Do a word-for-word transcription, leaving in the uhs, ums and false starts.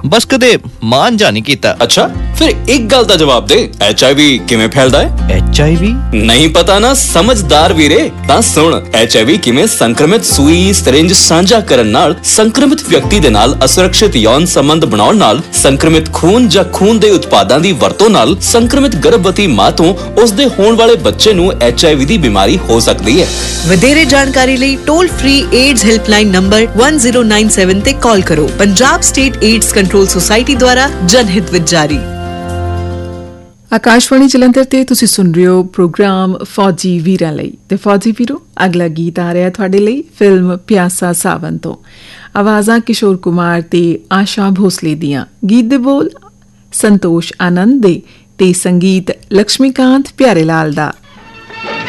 बस कदे मान जा नहीं कीता। अच्छा फिर एक गल दा जवाब दे, एच आई वी किवें फैलदा है? एच आई वी नहीं पता ना, समझदार वीरे। तां सुन, एच आई वी किवें संक्रमित सूई सिरिंज साझा करन नाल संक्रमित व्यक्ति दे नाल असुरक्षित यौन संबंध बनाउण नाल, संक्रमित खून ਜਾਂ खून ਦੇ ਉਤਪਾਦਾਂ ਦੀ ਵਰਤੋਂ ਨਾਲ ਸੰਕਰਮਿਤ ਗਰਭਵਤੀ ਮਾਂ ਤੋਂ ਉਸ ਦੇ ਹੋਣ ਵਾਲੇ ਬੱਚੇ ਨੂੰ ਐਚ ਆਈ ਵੀ ਦੀ ਬਿਮਾਰੀ ਹੋ ਸਕਦੀ ਹੈ। ਵਧੇਰੇ ਜਾਣਕਾਰੀ ਲਈ toll free AIDS helpline number one zero nine seven ਤੇ ਕਾਲ ਕਰੋ। Punjab state AIDS control society ਦੁਆਰਾ ਜਨਹਿਤ ਵਿੱਚ ਜਾਰੀ। ਆਕਾਸ਼ਵਾਣੀ ਜਲੰਧਰ ਤੇ ਤੁਸੀਂ ਸੁਣ ਰਹੇ ਹੋ ਪ੍ਰੋਗਰਾਮ ਫੌਜੀ ਵੀਰਾਂ ਲਈ। ਤੇ ਫੌਜੀ ਵੀਰੋ, ਅਗਲਾ ਗੀਤ ਆ ਰਿਹਾ ਤੁਹਾਡੇ ਲਈ ਫਿਲਮ ਪਿਆਸਾ ਸਾਵਨ ਤੋਂ। ਆਵਾਜ਼ਾਂ ਕਿਸ਼ੋਰ ਕੁਮਾਰ ਤੇ ਆਸ਼ਾ ਭੋਸਲੇ ਦੀਆਂ, ਗੀਤ ਦੇ ਬੋਲ ਸੰਤੋਸ਼ ਆਨੰਦ ਦੇ ਤੇ ਸੰਗੀਤ ਲక్ష్ਮੀਕਾਂਤ ਪਿਆਰੇ ਲਾਲ ਦਾ।